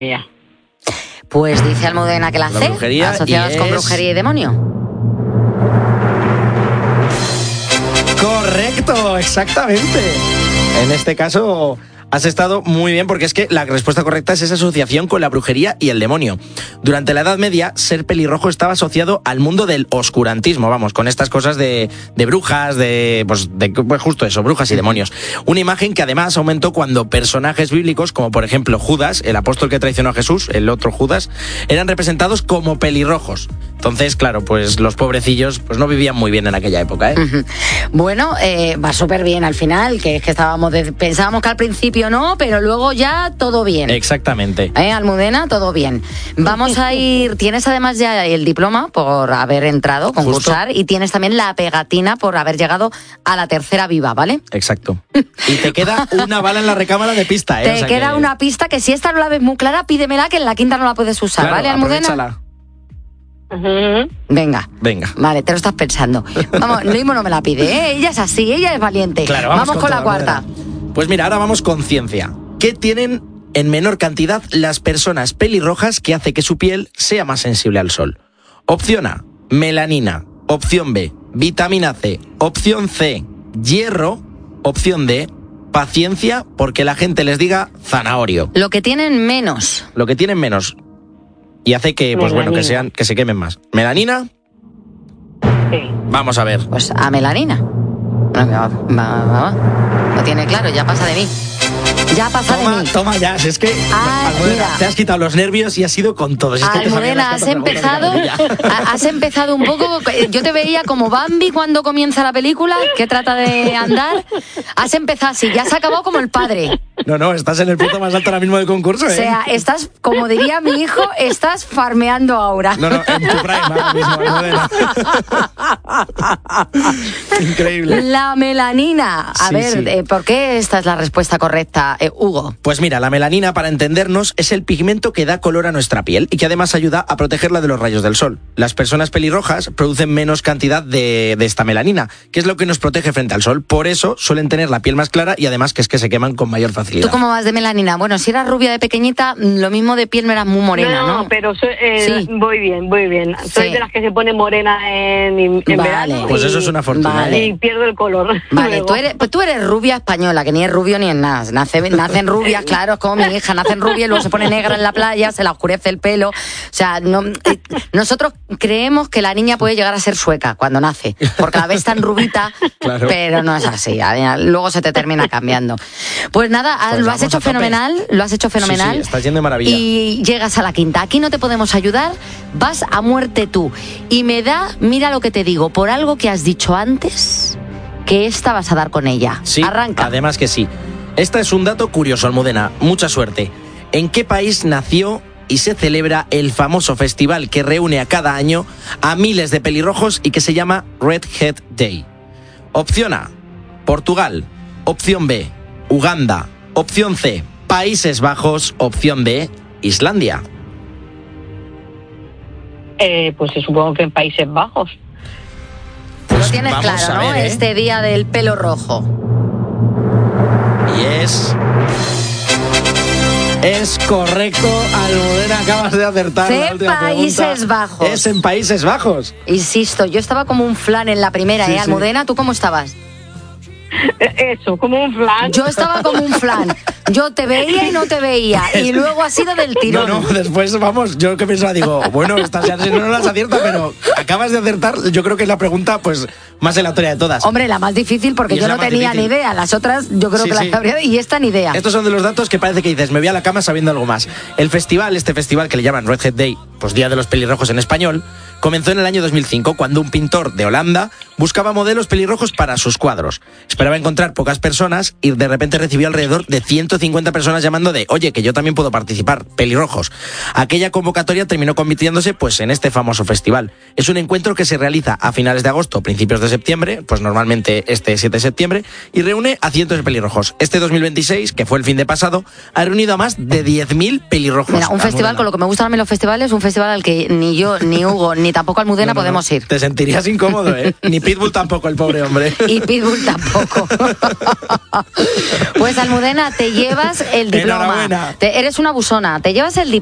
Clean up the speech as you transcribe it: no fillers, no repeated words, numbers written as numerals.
Pues dice Almudena que la C, asociadas con brujería y demonio. Correcto, exactamente. En este caso has estado muy bien, porque es que la respuesta correcta es esa asociación con la brujería y el demonio. Durante la Edad Media, ser pelirrojo estaba asociado al mundo del oscurantismo, vamos, con estas cosas de brujas, pues justo eso, brujas y demonios. Una imagen que además aumentó cuando personajes bíblicos, como por ejemplo Judas, el apóstol que traicionó a Jesús, el otro Judas, eran representados como pelirrojos. Entonces, claro, pues los pobrecillos pues no vivían muy bien en aquella época, ¿eh? Bueno, va súper bien al final, que es que pensábamos que al principio no, pero luego ya todo bien. Exactamente. Almudena, todo bien. Vamos a ir, tienes además ya el diploma por haber entrado, concursar, y tienes también la pegatina por haber llegado a la tercera viva, ¿vale? Exacto. Y te queda una bala en la recámara de pista, ¿eh? Te queda una pista que si esta no la ves muy clara, pídemela, que en la quinta no la puedes usar, claro, ¿vale, Almudena? Aprovechala. Venga. Vale, te lo estás pensando. Vamos, lo mismo no me la pide, ¿eh? Ella es así, ella es valiente. Claro, vamos con la cuarta. Pues mira, ahora vamos con ciencia. ¿Qué tienen en menor cantidad las personas pelirrojas que hace que su piel sea más sensible al sol? Opción A, melanina. Opción B, vitamina C. Opción C, hierro. Opción D, paciencia, porque la gente les diga zanahorio. Lo que tienen menos. Lo que tienen menos. Y hace que, pues melanina. bueno, que se quemen más. ¿Melanina? Sí. Vamos a ver. Pues a melanina. Lo tiene claro, ya pasa de mí. Ya pasa de mí. Toma ya, si es que Almudena, te has quitado los nervios y has ido con todo. Si es que Almudena, has empezado un poco, yo te veía como Bambi cuando comienza la película, que trata de andar. Has empezado así, ya has acabado como el padre. No, estás en el punto más alto ahora mismo del concurso, ¿eh? O sea, estás, como diría mi hijo, estás farmeando ahora. No, en tu prime ahora mismo, Almudena. Increíble. La melanina. A ver, ¿por qué esta es la respuesta correcta, Hugo? Pues mira, la melanina, para entendernos, es el pigmento que da color a nuestra piel y que además ayuda a protegerla de los rayos del sol. Las personas pelirrojas producen menos cantidad de esta melanina, que es lo que nos protege frente al sol. Por eso suelen tener la piel más clara y además que es que se queman con mayor facilidad. ¿Tú cómo vas de melanina? Bueno, si eras rubia de pequeñita, lo mismo de piel no eras muy morena, ¿no? No, pero sí. Voy bien. Soy de las que se pone morena en verano. Pues eso es una fortuna. Vale. Y pierdo el color. Vale, tú eres rubia española, que ni es rubio ni es nada. Nacen rubias, claro, es como mi hija, nacen rubias y luego se pone negra en la playa, se la oscurece el pelo. O sea, nosotros creemos que la niña puede llegar a ser sueca cuando nace, porque la ves tan rubita, claro. Pero no es así. Luego se te termina cambiando. Pues nada, pues lo has hecho fenomenal. Sí, estás yendo de maravilla. Y llegas a la quinta. Aquí no te podemos ayudar, vas a muerte tú. Y mira lo que te digo, por algo que has dicho antes, que esta vas a dar con ella. Sí, arranca. Además que sí. Esta es un dato curioso, Almudena. Mucha suerte. ¿En qué país nació y se celebra el famoso festival que reúne a cada año a miles de pelirrojos y que se llama Redhead Day? Opción A, Portugal. Opción B, Uganda. Opción C, Países Bajos. Opción D, Islandia. Pues supongo que en Países Bajos. Lo tienes claro, ¿no? Este día del pelo rojo. Y es correcto, Almudena, acabas de acertar la última Países pregunta. Bajos. Es en Países Bajos. Insisto, yo estaba como un flan en la primera, sí, Almudena, ¿tú cómo estabas? Eso, como un flan. Yo estaba como un flan. Yo te veía y no te veía. Y luego ha sido del tirón. No, después, vamos, yo que pensaba, digo, bueno, estas ya no las acierta, pero acabas de acertar, yo creo que es la pregunta pues más aleatoria de todas. Hombre, la más difícil porque yo no tenía ni idea. Las otras yo creo que las habría, y esta ni idea. Estos son de los datos que parece que dices, me voy a la cama sabiendo algo más. Este festival que le llaman Redhead Day, pues Día de los Pelirrojos en español, comenzó en el año 2005, cuando un pintor de Holanda buscaba modelos pelirrojos para sus cuadros. Esperaba encontrar pocas personas y de repente recibió alrededor de 150 personas llamando de, oye, que yo también puedo participar, pelirrojos. Aquella convocatoria terminó convirtiéndose pues en este famoso festival. Es un encuentro que se realiza a finales de agosto, principios de septiembre, pues normalmente este 7 de septiembre, y reúne a cientos de pelirrojos. Este 2026, que fue el fin de pasado, ha reunido a más de 10.000 pelirrojos. Mira, un festival, con lo que me gustan a mí los festivales, un festival al que ni yo, ni Hugo, ni tampoco Almudena podemos ir. Te sentirías incómodo, ¿eh? Ni Pitbull tampoco, el pobre hombre. Y Pitbull tampoco. Pues Almudena, te llevas el diploma. Enhorabuena. Eres una abusona, te llevas el diploma.